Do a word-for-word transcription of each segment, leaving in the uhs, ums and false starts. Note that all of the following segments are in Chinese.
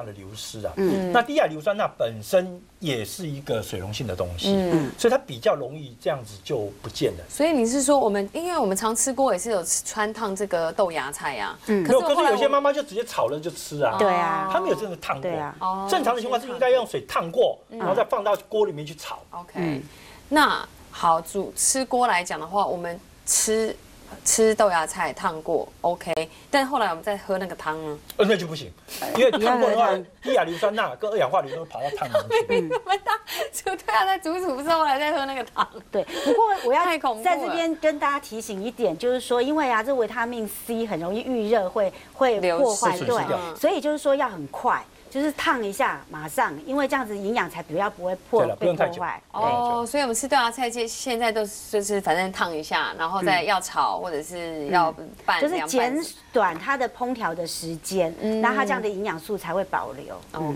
的流失啊。嗯，那低亚硫酸钠本身也是一个水溶性的东西，嗯，所以它比较容易这样子就不见了。 所以你是说我们，因为我们常吃锅也是有穿烫这个豆芽菜呀，嗯， 可是可是有些妈妈就直接炒了就吃啊， 对啊， 她没有真的烫过。 哦， 正常的情况是应该用水烫过，然后再放到锅里面去炒。 OK，那好，煮吃锅来讲的话，我们吃。吃豆芽菜烫过 OK， 但后来我们再喝那个汤呢？ 呃，那就不行，因为烫过的话，低亚硫酸钠跟二氧化硫都跑到汤里面去。 我们当煮豆芽菜煮煮之后来再喝那个汤。 对，不过我要在这边跟大家提醒一点，就是说，因为啊，这维他命 C 很容易遇热会会破坏，对，所以就是说要很快。就是烫一下，马上，因为这样子营养才比较不会破被破坏。 哦，所以我们吃豆芽菜，现在都就是反正烫一下，然后再要炒或者是要拌， 就是减短它的烹调的时间，那它这样的营养素才会保留。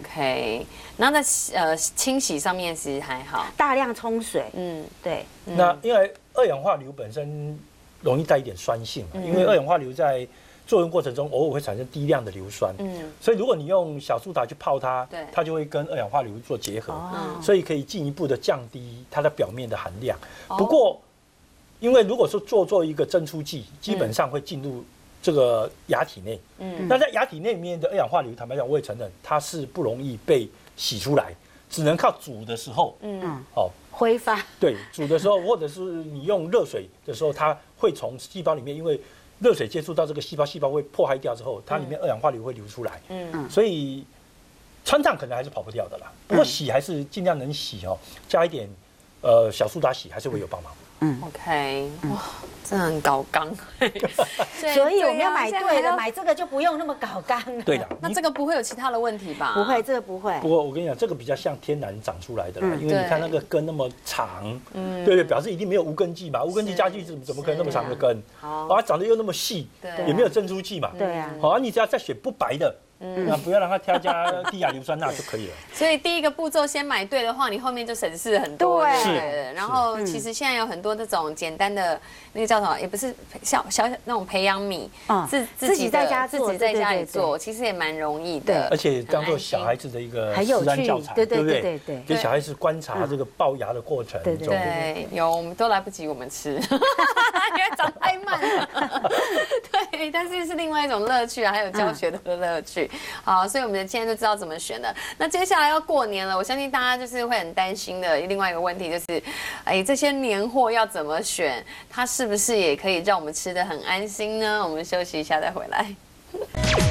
OK， 然后在呃清洗上面其实还好， 大量冲水。嗯，对。 那因为二氧化硫本身容易带一点酸性嘛，因为二氧化硫在作用过程中偶尔会产生低量的硫酸，嗯，所以如果你用小苏打去泡它，对，它就会跟二氧化硫做结合，哦，所以可以进一步的降低它的表面的含量。哦，不过，因为如果说做做一个蒸出剂，基本上会进入这个牙体内，嗯，那在牙体内里面的二氧化硫，坦白讲，我也承认它是不容易被洗出来，只能靠煮的时候，嗯，哦， 挥发， 对，煮的时候或者是你用热水的时候，它会从细胞里面，因为热水接触到这个细胞，细胞会破坏掉之后，它里面二氧化硫会流出来。嗯，所以穿烫可能还是跑不掉的啦。不过洗还是尽量能洗哦，加一点呃小苏打洗还是会有帮忙。 嗯 ，OK， 哇，真的很搞刚。 所以我们要买对的，买这个就不用那么搞刚了。 对的， 那这个不会有其他的问题吧？ 不会，这个不会。 不过我跟你讲，这个比较像天然长出来的啦，因为你看那个根那么长，嗯，对对，表示一定没有无根剂嘛，无根剂加进去怎么可能那么长的根？啊，它长得又那么细，也没有珍珠剂嘛。 对啊， 好，你只要再选不白的。那不要让它添加低亚硫酸钠就可以了。 所以第一个步骤先买对的话，你后面就省事很多。 对， 是。 然后其实现在有很多这种简单的那个叫什么，也不是小小那种培养米，自自己在家自己在家里做，其实也蛮容易的。 而且当做小孩子的一个实验教材， 对不对？ 对对， 给小孩子观察这个龅牙的过程。 对对，有我们都来不及我们吃，因为长太慢了。对，但是是另外一种乐趣啊，还有教学的乐趣。好，所以我们今天就知道怎么选了。那接下来要过年了，我相信大家就是会很担心的。另外一个问题就是，哎，这些年货要怎么选？它是不是也可以让我们吃得很安心呢？我们休息一下再回来。